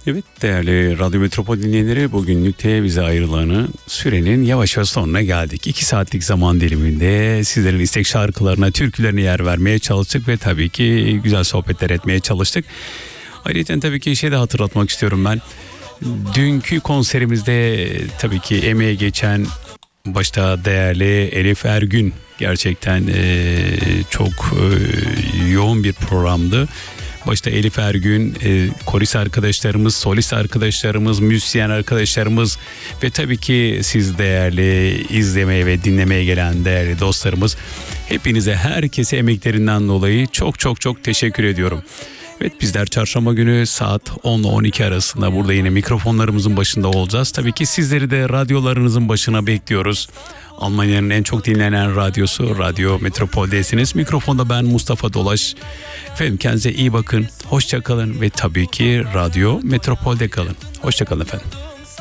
Evet değerli Radyo Metropol dinleyenleri, bugünlük de bize ayrılan sürenin yavaş yavaş sonuna geldik. 2 saatlik zaman diliminde sizlerin istek şarkılarına, türkülerine yer vermeye çalıştık ve tabii ki güzel sohbetler etmeye çalıştık. Ayrıca tabii ki de hatırlatmak istiyorum ben. Dünkü konserimizde tabii ki emeğe geçen başta değerli Elif Ergün, gerçekten çok yoğun bir programdı. Başta Elif Ergün, korist arkadaşlarımız, solist arkadaşlarımız, müzisyen arkadaşlarımız ve tabii ki siz değerli izlemeye ve dinlemeye gelen değerli dostlarımız, hepinize, herkese emeklerinden dolayı çok çok çok teşekkür ediyorum. Evet, bizler çarşamba günü saat 10 ile 12 arasında burada yine mikrofonlarımızın başında olacağız. Tabii ki sizleri de radyolarınızın başına bekliyoruz. Almanya'nın en çok dinlenen radyosu Radyo Metropol'desiniz. Mikrofonda ben Mustafa Dolaş. Efendim kendinize iyi bakın, hoşça kalın ve tabii ki Radyo Metropol'de kalın. Hoşça kalın efendim.